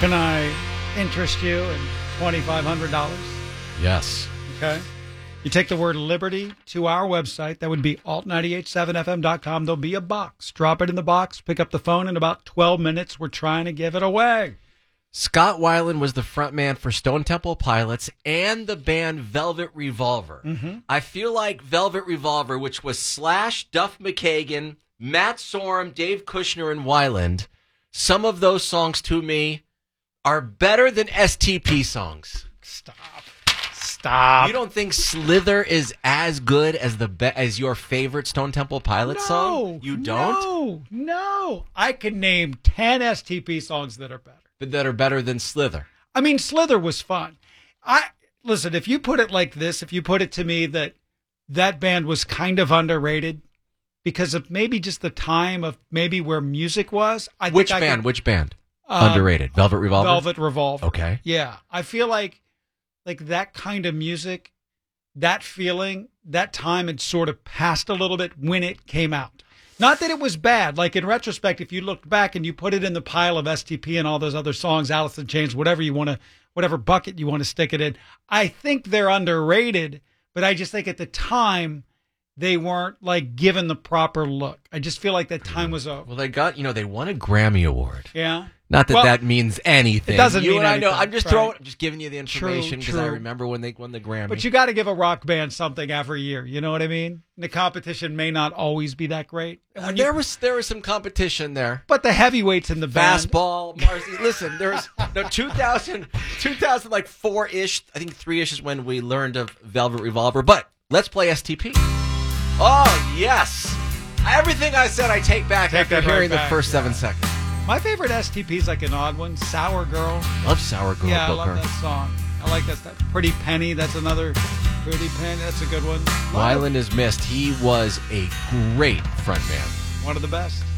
Can I interest you in $2,500? Yes. Okay. You take the word liberty to our website. That would be alt987fm.com. There'll be a box. Drop it in the box. Pick up the phone in about 12 minutes. We're trying to give it away. Scott Weiland was the frontman for Stone Temple Pilots and the band Velvet Revolver. Mm-hmm. I feel like Velvet Revolver, which was Slash, Duff McKagan, Matt Sorum, Dave Kushner, and Weiland, some of those songs to me are better than STP songs. Stop. You don't think Slither is as good as as your favorite Stone Temple Pilots song? You don't? No. I can name 10 STP songs that are better. That are better than Slither. I mean, Slither was fun. Listen, if you put it like this, if you put it to me that band was kind of underrated because of maybe just the time of maybe where music was. Which band? Underrated. Velvet Revolver? Velvet Revolver. Okay. Yeah. I feel like that kind of music, that feeling, that time had sort of passed a little bit when it came out. Not that it was bad. Like in retrospect, if you looked back and you put it in the pile of STP and all those other songs, Alice in Chains, whatever bucket you want to stick it in, I think they're underrated. But I just think at the time they weren't like given the proper look. I just feel like that time was over. Well, they won a Grammy Award. Yeah. Not that that means anything. It doesn't mean anything. I know. I'm just right. just giving you the information because I remember when they won the Grammy. But you got to give a rock band something every year. You know what I mean? The competition may not always be that great. There was some competition there. But the heavyweights in the band. Fastball, Marcy. Listen, there was 2000 like 4-ish. I think 3-ish is when we learned of Velvet Revolver. But let's play STP. Oh yes, everything I said I take back after hearing the first 7 seconds. My favorite STP is like an odd one, Sour Girl. Love Sour Girl. Yeah, Booker. I love that song. I like that stuff. Pretty Penny, that's another Pretty Penny. That's a good one. Weiland is missed. He was a great frontman. One of the best.